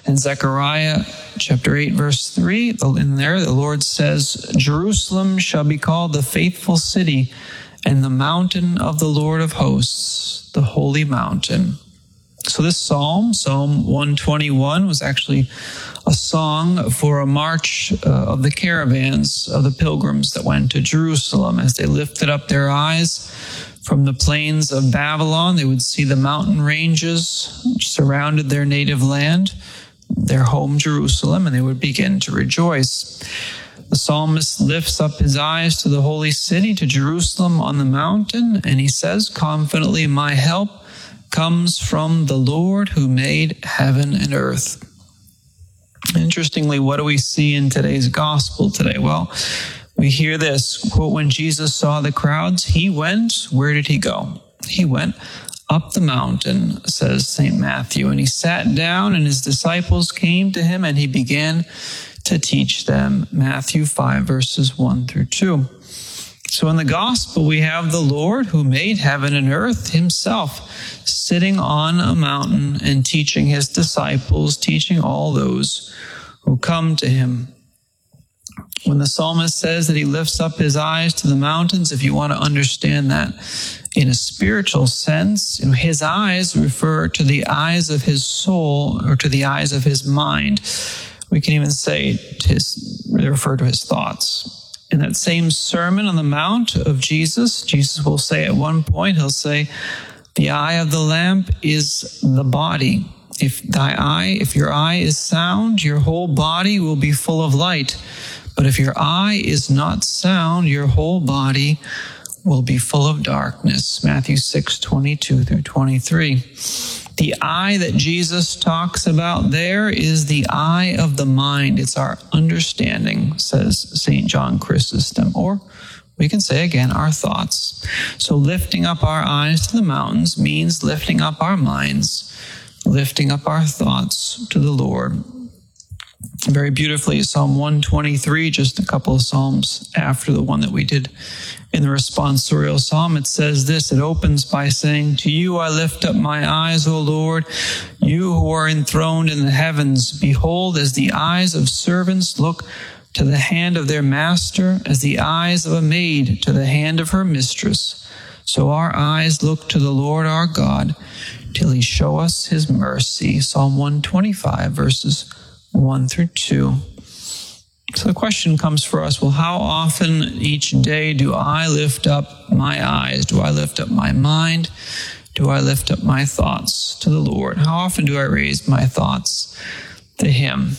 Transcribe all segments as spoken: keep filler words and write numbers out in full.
In Zechariah chapter eight, verse three, in there the Lord says, Jerusalem shall be called the faithful city and the mountain of the Lord of hosts, the holy mountain. So this psalm, Psalm one twenty-one, was actually a song for a march uh, of the caravans of the pilgrims that went to Jerusalem. As they lifted up their eyes from the plains of Babylon, they would see the mountain ranges which surrounded their native land, their home Jerusalem, and they would begin to rejoice. The psalmist lifts up his eyes to the holy city, to Jerusalem on the mountain, and he says confidently, my help comes from the Lord who made heaven and earth. Interestingly, what do we see in today's gospel today? Well, we hear this, quote, when Jesus saw the crowds, he went, where did he go? He went up the mountain, says Saint Matthew, and he sat down and his disciples came to him and he began to teach them. Matthew five, verses one through two. So in the gospel, we have the Lord who made heaven and earth himself, sitting on a mountain and teaching his disciples, teaching all those who come to him. When the psalmist says that he lifts up his eyes to the mountains, if you want to understand that in a spiritual sense, you know, his eyes refer to the eyes of his soul or to the eyes of his mind. We can even say to his, they refer to his thoughts. In that same Sermon on the Mount of Jesus, Jesus will say at one point, he'll say, the eye of the lamp is the body. If thy eye, if your eye is sound, your whole body will be full of light. But if your eye is not sound, your whole body will be full of darkness. Matthew six, twenty-two through twenty-three. The eye that Jesus talks about there is the eye of the mind. It's our understanding, says Saint John Chrysostom, or we can say again, our thoughts. So lifting up our eyes to the mountains means lifting up our minds, lifting up our thoughts to the Lord. Very beautifully, Psalm one twenty-three, just a couple of psalms after the one that we did in the responsorial psalm, it says this, it opens by saying, to you I lift up my eyes, O Lord, you who are enthroned in the heavens. Behold, as the eyes of servants look to the hand of their master, as the eyes of a maid to the hand of her mistress, so our eyes look to the Lord our God, till he show us his mercy. Psalm one twenty-five, verses one through two. So the question comes for us, well, how often each day do I lift up my eyes? Do I lift up my mind? Do I lift up my thoughts to the Lord? How often do I raise my thoughts to him?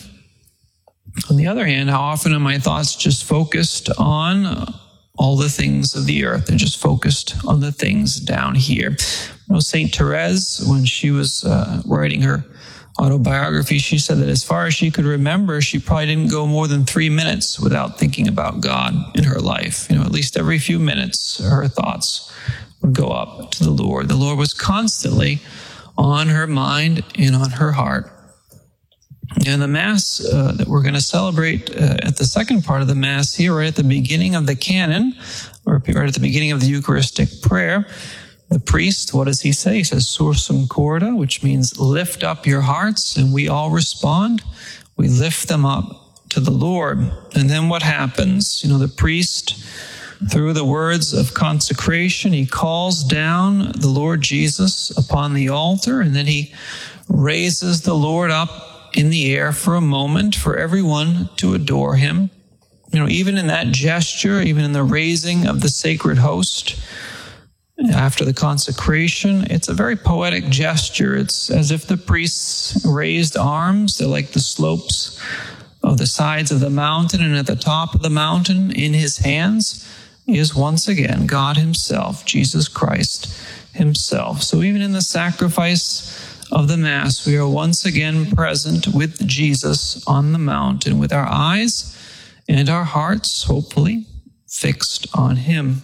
On the other hand, how often are my thoughts just focused on all the things of the earth? They're just focused on the things down here. You know, Saint Therese, when she was uh, writing her autobiography, she said that as far as she could remember, she probably didn't go more than three minutes without thinking about God in her life. You know, at least every few minutes, her thoughts would go up to the Lord. The Lord was constantly on her mind and on her heart. And the Mass uh, that we're going to celebrate uh, at the second part of the Mass here, right at the beginning of the canon, or right at the beginning of the Eucharistic prayer, the priest, what does he say? He says, sursum corda, which means lift up your hearts, and we all respond. We lift them up to the Lord. And then what happens? You know, the priest, through the words of consecration, he calls down the Lord Jesus upon the altar, and then he raises the Lord up in the air for a moment for everyone to adore him. You know, even in that gesture, even in the raising of the sacred host, after the consecration, it's a very poetic gesture. It's as if the priests raised arms. They're like the slopes of the sides of the mountain, and at the top of the mountain, in his hands, is once again God himself, Jesus Christ himself. So even in the sacrifice of the Mass, we are once again present with Jesus on the mountain, with our eyes and our hearts, hopefully, fixed on him.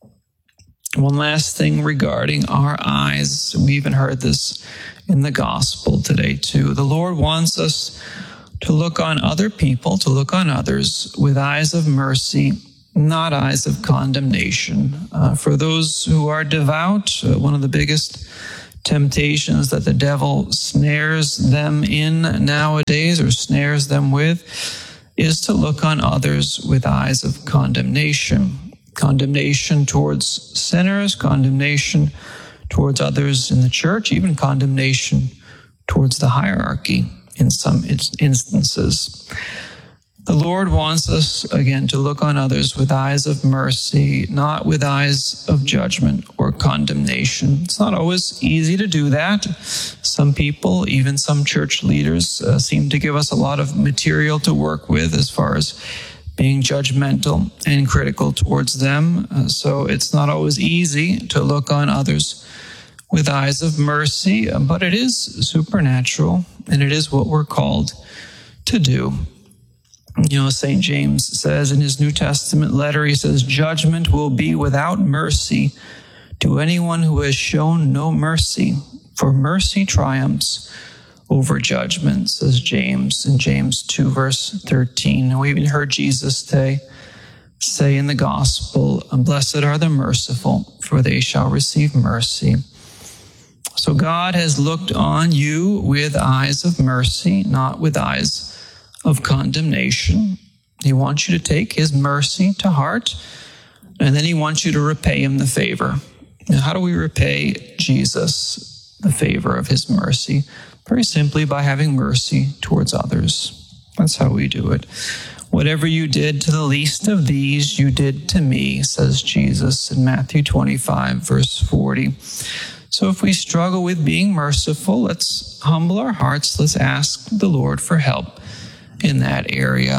One last thing regarding our eyes. We even heard this in the gospel today too. The Lord wants us to look on other people, to look on others with eyes of mercy, not eyes of condemnation. Uh, for those who are devout, uh, one of the biggest temptations that the devil snares them in nowadays, or snares them with, is to look on others with eyes of condemnation. Condemnation towards sinners, condemnation towards others in the church, even condemnation towards the hierarchy in some instances. The Lord wants us, again, to look on others with eyes of mercy, not with eyes of judgment or condemnation. It's not always easy to do that. Some people, even some church leaders, uh, seem to give us a lot of material to work with as far as being judgmental and critical towards them. Uh, so it's not always easy to look on others with eyes of mercy, but it is supernatural, and it is what we're called to do. You know, Saint James says in his New Testament letter, he says, judgment will be without mercy to anyone who has shown no mercy, for mercy triumphs over judgment, says James in James two, verse thirteen. And we even heard Jesus say, say in the gospel, blessed are the merciful, for they shall receive mercy. So God has looked on you with eyes of mercy, not with eyes of condemnation. He wants you to take his mercy to heart, and then he wants you to repay him the favor. Now, how do we repay Jesus the favor of his mercy? Very simply by having mercy towards others. That's how we do it. Whatever you did to the least of these, you did to me, says Jesus in Matthew twenty-five, verse forty. So if we struggle with being merciful, let's humble our hearts. Let's ask the Lord for help in that area.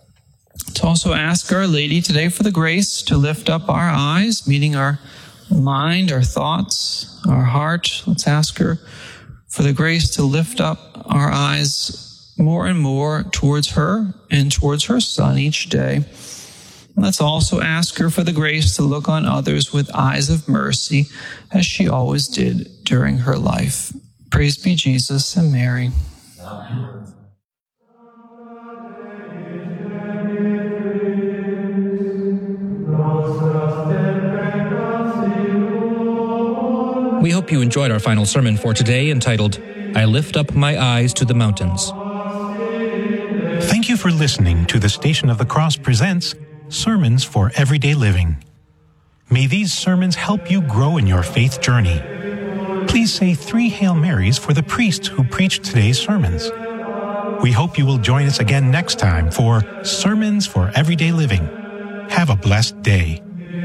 To also ask Our Lady today for the grace to lift up our eyes, meaning our mind, our thoughts, our heart. Let's ask her for the grace to lift up our eyes more and more towards her and towards her Son each day. Let's also ask her for the grace to look on others with eyes of mercy, as she always did during her life. Praise be Jesus and Mary. Amen. We hope you enjoyed our final sermon for today, entitled, I Lift Up My Eyes to the Mountains. Thank you for listening to the Station of the Cross presents Sermons for Everyday Living. May these sermons help you grow in your faith journey. Please say three Hail Marys for the priest who preached today's sermons. We hope you will join us again next time for Sermons for Everyday Living. Have a blessed day.